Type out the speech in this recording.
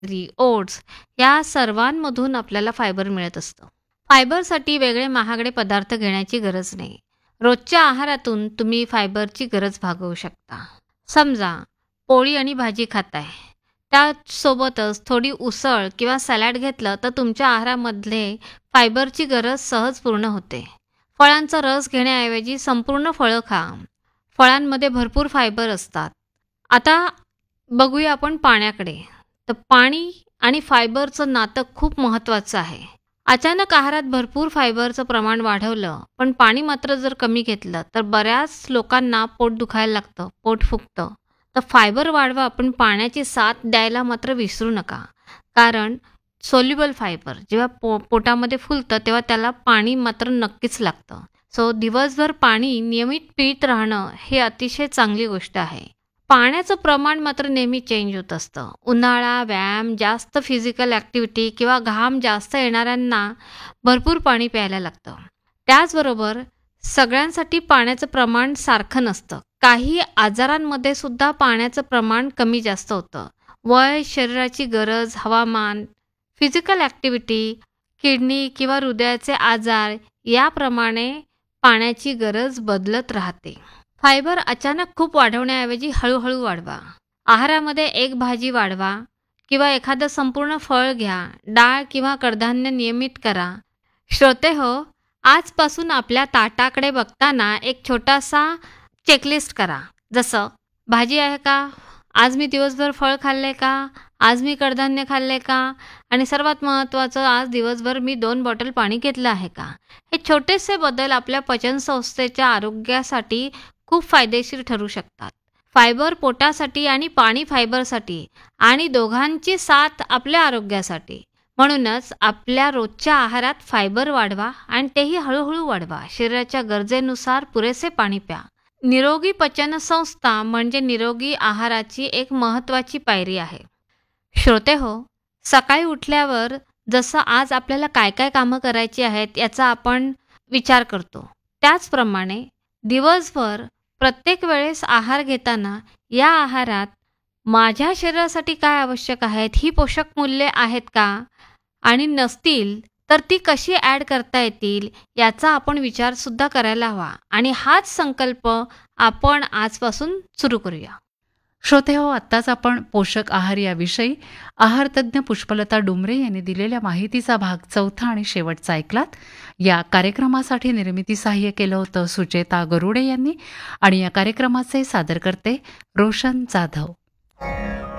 बाजरी, ओट्स या सर्वांमधून आपल्याला फायबर मिळत असतं. फायबरसाठी वेगळे महागडे पदार्थ घेण्याची गरज नाही. रोजच्या आहारातून तुम्ही फायबरची गरज भागवू शकता. समजा पोळी आणि भाजी खाताय. त्यासोबतच थोडी उसळ किंवा सॅलड घेतलं तर तुमच्या आहारामधले फायबरची गरज सहज पूर्ण होते. फळांचा रस घेण्याऐवजी संपूर्ण फळं खा. फळांमध्ये भरपूर फायबर असतात. आता बघूया आपण पाण्याकडे. तर पाणी आणि फायबरचं नातं खूप महत्त्वाचं आहे. अचानक आहारात भरपूर फायबरचं प्रमाण वाढवलं, पण पाणी मात्र जर कमी घेतलं, तर बऱ्याच लोकांना पोट दुखायला लागतं, पोट फुगतं. तर फायबर वाढवा, पण पाण्याची साथ द्यायला मात्र विसरू नका. कारण सोल्युबल फायबर जेव्हा पोटामध्ये फुलतं, तेव्हा त्याला पाणी मात्र नक्कीच लागतं. सो दिवसभर पाणी नियमित पीत राहणं हे अतिशय चांगली गोष्ट आहे. पाण्याचं प्रमाण मात्र नेहमी चेंज होत असतं. उन्हाळा, व्यायाम, जास्त फिजिकल ॲक्टिव्हिटी किंवा घाम जास्त येणाऱ्यांना भरपूर पाणी प्यायला लागतं. त्याचबरोबर सगळ्यांसाठी पाण्याचं प्रमाण सारखं नसतं. काही आजारांमध्ये सुद्धा पाण्याचं प्रमाण कमी जास्त होतं. वय, शरीराची गरज, हवामान, फिजिकल ॲक्टिव्हिटी, किडनी किंवा हृदयाचे आजार याप्रमाणे पाण्याची गरज बदलत राहते. फायबर अचानक खूप वाढवण्याऐवजी हळूहळू वाढवा. आहारामध्ये एक भाजी वाढवा किंवा एखादं संपूर्ण फळ घ्या. डाळ किंवा कडधान्य नियमित करा. श्रोतेहो, आजपासून आपल्या ताटाकडे बघताना एक छोटासा चेकलिस्ट करा. जसं भाजी आहे का? आज मी दिवसभर फळ खाल्ले का? आज मी कडधान्य खाल्ले का? आणि सर्वात महत्त्वाचं, आज दिवसभर मी 2 बॉटल पाणी घेतलं आहे का? हे छोटेसे बदल आपल्या पचनसंस्थेच्या आरोग्यासाठी खूप फायदेशीर ठरू शकतात. फायबर पोटासाठी आणि पाणी फायबरसाठी आणि दोघांची साथ आपल्या आरोग्यासाठी. म्हणूनच आपल्या रोजच्या आहारात फायबर वाढवा आणि तेही हळूहळू वाढवा. शरीराच्या गरजेनुसार पुरेसे पाणी प्या. निरोगी पचनसंस्था म्हणजे निरोगी आहाराची एक महत्त्वाची पायरी आहे. श्रोतेहो, सकाळी उठल्यावर जसं आज आपल्याला काय काय कामं करायची आहेत याचा आपण विचार करतो, त्याचप्रमाणे दिवसभर प्रत्येक वेळेस आहार घेताना या आहारात माझ्या शरीरासाठी काय आवश्यक आहेत, ही पोषक मूल्ये आहेत का, आणि नसतील तर ती कशी ॲड करता येतील याचा आपण विचारसुद्धा करायला हवा. आणि हाच संकल्प आपण आजपासून सुरू करूया. श्रोतेहो, आत्ताच आपण पोषक आहार याविषयी आहारतज्ज्ञ पुष्पलता डुमरे यांनी दिलेल्या माहितीचा भाग 4 आणि शेवटचा ऐकलात. या कार्यक्रमासाठी निर्मिती सहाय्य केलं होतं सुचेता गरुडे यांनी आणि या कार्यक्रमाचे सादरकर्ते रोशन जाधव.